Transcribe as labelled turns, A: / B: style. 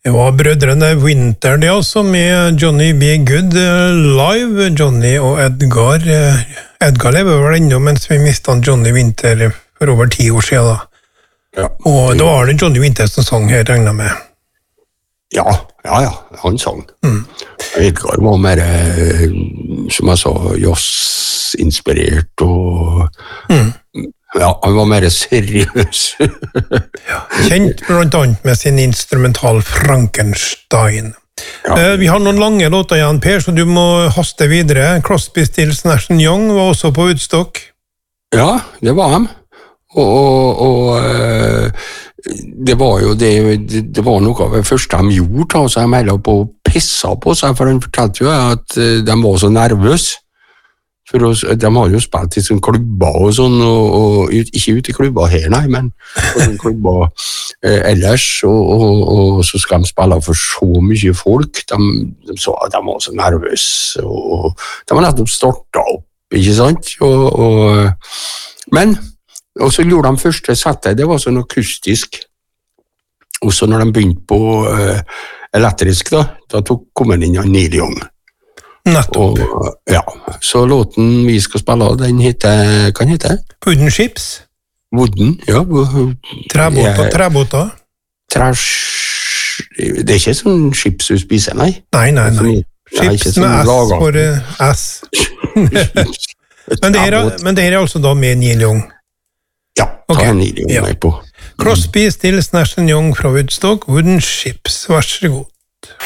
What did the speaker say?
A: Det var brødrene Winter, det altså, med Johnny B. Good live. Johnny og Edgar. Edgar lever vel ennå, mens vi mistet Johnny Winter for over 10 år siden. Da.
B: Ja.
A: Og da var det Johnny Winter som sang her, regner med.
B: Ja, han sang. Edgar var mer, som jeg sa, jazz-inspirert, og ja, han var mer seriøs.
A: Ja, kjent blant annet med sin instrumental Frankenstein. Ja. Vi har noen lange låter igjen, Per, så du må haste videre. Crosby, Stills, Nash & Young var også på Woodstock.
B: Ja, det var han. Og det var jo det var noe av det første de gjorde, så de hele på å pisse på seg, for han fortalte jo at de var så nervøse. For de har jo spilt i sånne klubber og sånn, og ikke ute i klubber her, nei, men sånne klubber ellers, og så skal de spille for så mye folk. De så at de var så nervøse, og de var nettopp startet opp, ikke sant? Og så gjorde de første settet, det var sånn akustisk. Og så når de begynte på elektrisk, da kom den inn av Neil Young.
A: Nettopp.
B: Ja, så låten vi skal spille, den heter, hva den heter?
A: Wooden Ships.
B: Wooden, ja.
A: Trebåter.
B: Det er ikke sånn chips du spiser, nei?
A: Nei. Chips med S for S. Men det her er altså da med Neil Young?
B: Ja, ta Neil Young med på.
A: Crosby, Stills, Nash & Young fra Woodstock, Wooden Ships, vær så god.